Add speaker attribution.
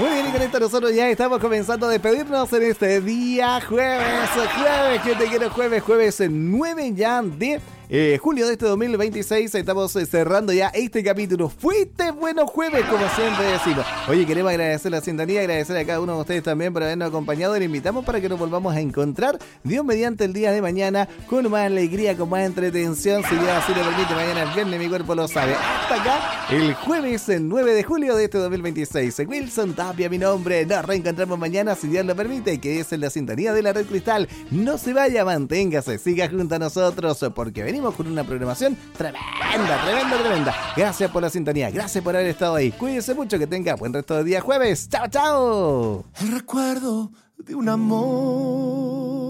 Speaker 1: Muy bien, y con esto nosotros ya estamos comenzando a despedirnos en este día jueves, que te quiero jueves 9 ya de julio de este 2026. Estamos cerrando ya este capítulo. Fuiste bueno jueves, como siempre decimos. Oye, queremos agradecer la sintonía, agradecer a cada uno de ustedes también por habernos acompañado. Le invitamos para que nos volvamos a encontrar, Dios mediante, el día de mañana, con más alegría, con más entretención. Si Dios así lo permite, mañana es viernes, mi cuerpo lo sabe. Hasta acá, el jueves 9 de julio de este 2026. Wilson Tapia, mi nombre. Nos reencontramos mañana, si Dios lo permite, que es en la sintonía de la Red Cristal. No se vaya, manténgase, siga junto a nosotros, porque venimos con una programación tremenda. Gracias por la sintonía, gracias por haber estado ahí. Cuídense mucho, que tenga buen resto de día jueves. ¡Chao, chao!
Speaker 2: El recuerdo de un amor